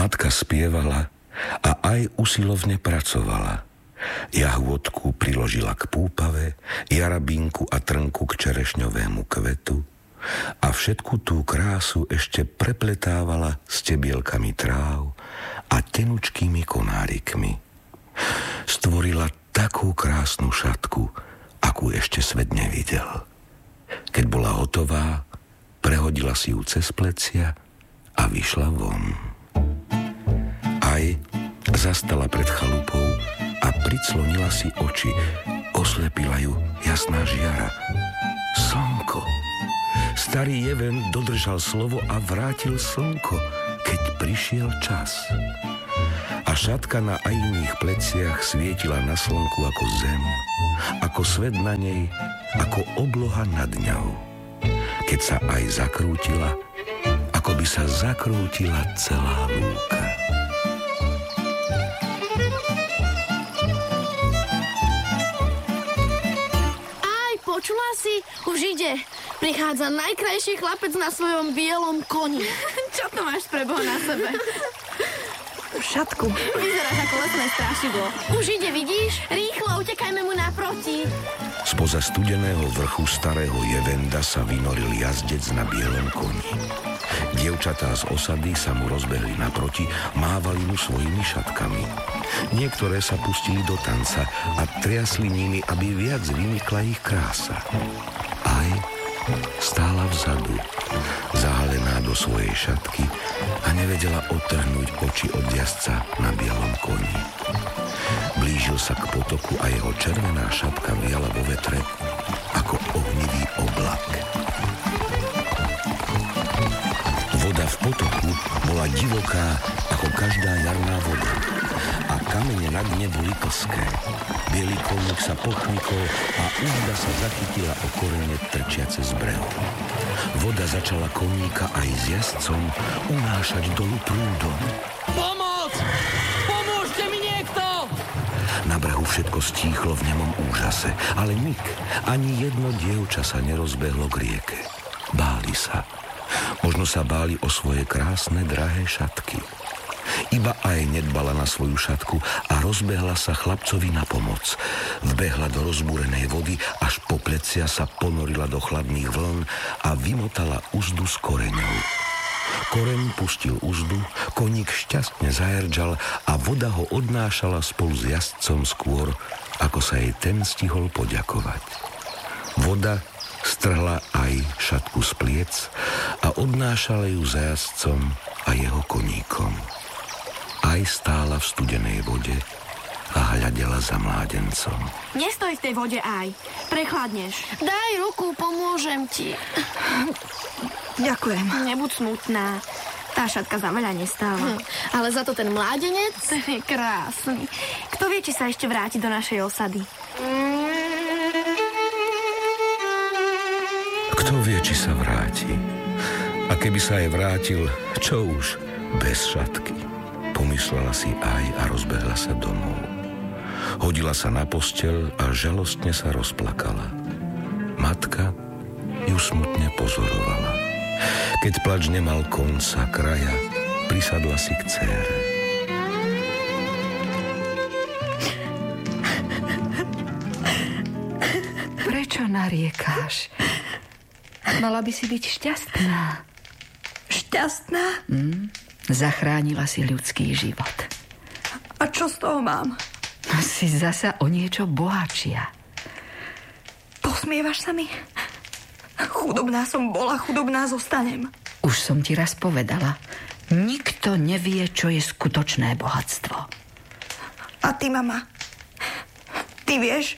Matka spievala a aj usilovne pracovala. Jahôdku priložila k púpave, jarabinku a trnku k čerešňovému kvetu a všetku tú krásu ešte prepletávala stebielkami tráv a tenučkými konárikmi. Stvorila takú krásnu šatku, akú ešte svet nevidel. Keď bola hotová, prehodila si ju cez plecia a vyšla von. Aj zastala pred chalupou a priclonila si oči. Oslepila ju jasná žiara. Slnko. Starý Jeven dodržal slovo a vrátil slnko, keď prišiel čas. A šatka na Ajiných pleciach svietila na slnku ako zem, ako svet na nej, ako obloha nad ňou. Keď sa aj zakrútila, ako by sa zakrútila celá lúka. Aj, počula si? Už ide. Prichádza najkrajší chlapec na svojom bielom koni. Čo to máš pre Boha na sebe? Šatku. Vyzeráš ako lesné strašidlo. Už ide, vidíš? Rýchlo, utekajme mu naproti. Spoza studeného vrchu starého Jevenda sa vynoril jazdec na bielom koni. Dievčatá z osady sa mu rozbehli naproti, mávali mu svojimi šatkami. Niektoré sa pustili do tanca a triasli nimi, aby viac vynikla ich krása. Aj stála vzadu, zahalená do svojej šatky a nevedela odtrhnúť oči od jazdca na bielom koni. Blížil sa k potoku a jeho červená šatka viala vo vetre ako ohnivý oblak. Voda v potoku bola divoká ako každá jarná voda a kamene na dne boli plské. Bielý koník sa pochmykol a úzda sa zachytila o korene trčiace z brehu. Voda začala koníka aj s jazdcom unášať dolu prúdom. Pomoc! Pomôžte mi niekto! Na brehu všetko stíchlo v nemom úžase, ale nik, ani jedno dievča sa nerozbehlo k rieke. Báli sa. Možno sa báli o svoje krásne, drahé šatky. Iba aj nedbala na svoju šatku a rozbehla sa chlapcovi na pomoc. Vbehla do rozbúrenej vody, až po plecia sa ponorila do chladných vln a vymotala uzdu s koreňou. Koreň pustil uzdu, koník šťastne zaherdžal a voda ho odnášala spolu s jazdcom skôr, ako sa jej ten stihol poďakovať. Voda strhla aj šatku z pliec a odnášala ju za jazdcom a jeho koníkom. Aj stála v studenej vode a hľadela za mládencom. Nestoj v tej vode, Aj. Prechladneš. Daj ruku, pomôžem ti. Ďakujem. Nebuď smutná. Tá šatka za veľa nestáva. Ale za to ten mládenec je krásny. Kto vie, či sa ešte vráti do našej osady? Kto vie, či sa vráti? A keby sa aj vrátil, čo už, bez šatky? Pomyslela si aj a rozbehla sa domov. Hodila sa na posteľ a žalostne sa rozplakala. Matka ju smutne pozorovala. Keď plač nemal konca, kraja, prisadla si k dcére. Prečo nariekáš? Mala by si byť šťastná. Šťastná? Zachránila si ľudský život. A čo z toho mám? Si zasa o niečo bohatšia. Posmievaš sa mi? Chudobná som bola, chudobná zostanem. Už som ti raz povedala, nikto nevie, čo je skutočné bohatstvo. A ty, mama? Ty vieš?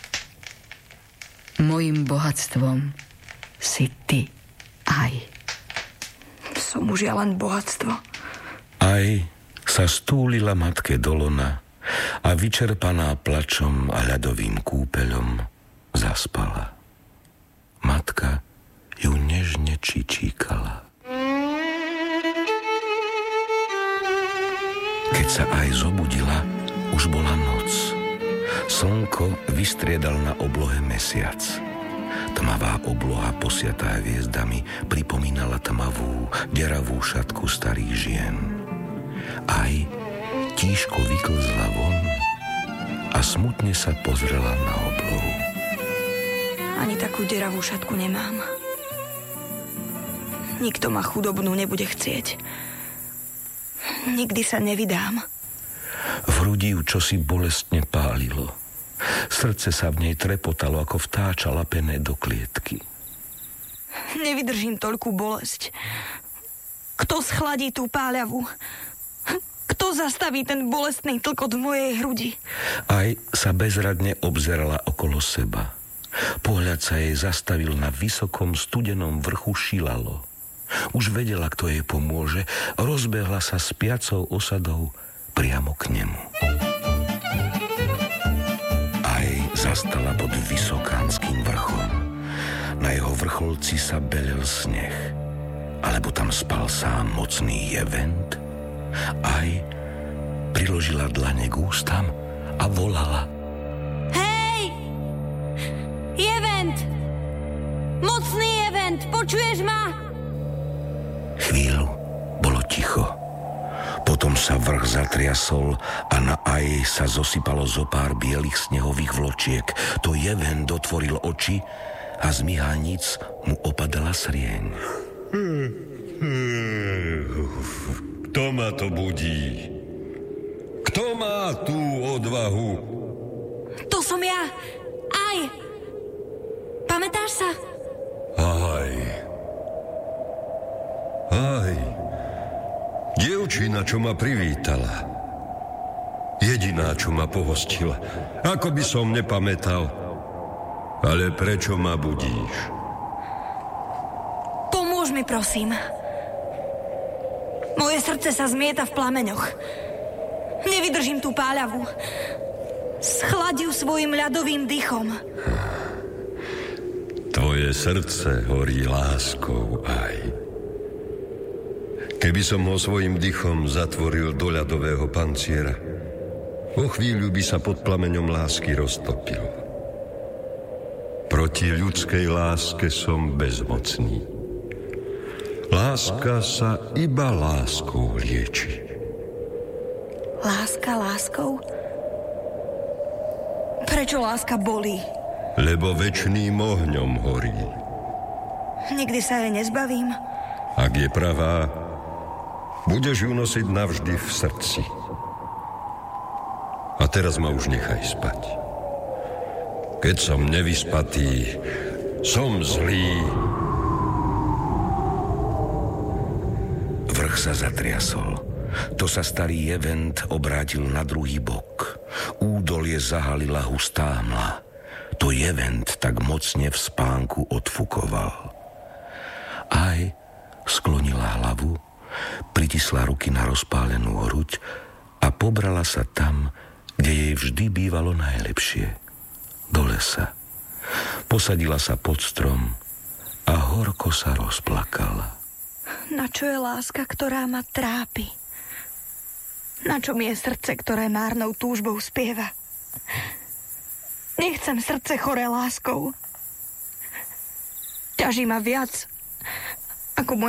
Mojím bohatstvom si ty, Aj. Som už ja len bohatstvo. Aj sa stúlila matke do lona a vyčerpaná plačom a ľadovým kúpeľom zaspala. Matka ju nežne čičíkala. Keď sa aj zobudila, už bola noc. Slnko vystriedal na oblohe mesiac. Tmavá obloha posiatá hviezdami pripomínala tmavú, deravú šatku starých žien. Aj tížko vyklzla von a smutne sa pozrela na oblohu. Ani takú deravú šatku nemám. Nikto ma chudobnú nebude chcieť. Nikdy sa nevydám. V hrudi ju čosi bolestne pálilo. Srdce sa v nej trepotalo ako vtáča lapené do klietky. Nevydržím toľkú bolesť. Kto schladí tú páľavu? Kto zastaví ten bolestný tlkot v mojej hrudi? Aj sa bezradne obzerala okolo seba. Pohľad sa jej zastavil na vysokom studenom vrchu Šilalo. Už vedela, kto jej pomôže. Rozbehla sa s piacou osadou priamo k nemu. Aj zastala pod Vysokánskym vrchom. Na jeho vrcholci sa belel sneh. Alebo tam spal sám mocný Jevent? Aj priložila dlane k ústam a volala. Hej! Jevent! Mocný Jevent, počuješ ma? Chvíľu bolo ticho. Potom sa vrch zatriasol a na Aj sa zosypalo zo pár bielých snehových vločiek. To Jevent otvoril oči a z myhaníc mu opadala srieň. Kto ma to budí? Kto má tú odvahu? To som ja. Aj. Pamätáš sa? Aj. Dievčina, čo ma privítala. Jediná, čo ma pohostila. Ako by som nepamätal. Ale prečo ma budíš? Pomôž mi, prosím. Moje srdce sa zmieta v plameňoch. Nevydržím tú páľavu. Schladí ju svojim ľadovým dychom. Tvoje srdce horí láskou, Aj. Keby som ho svojim dychom zatvoril do ľadového panciera, o chvíľu by sa pod plameňom lásky roztopil. Proti ľudskej láske som bezmocný. Láska sa iba láskou lieči. Láska láskou? Prečo láska bolí? Lebo večným ohňom horí. Nikdy sa jej nezbavím. Ak je pravá, budeš ju nosiť navždy v srdci. A teraz ma už nechaj spať. Keď som nevyspatý, som zlý. Vrch sa zatriasol. To sa starý Jevent obrátil na druhý bok. Údolie zahalila hustá hmla. To Jevent tak mocne v spánku odfukoval. Aj sklonila hlavu, pritisla ruky na rozpálenú hruď a pobrala sa tam, kde jej vždy bývalo najlepšie. Do lesa. Posadila sa pod strom a horko sa rozplakala. Na čo je láska, ktorá ma trápi? Na čo mi je srdce, ktoré márnou túžbou spieva? Nechcem srdce choré láskou. Ťaží ma viac ako moje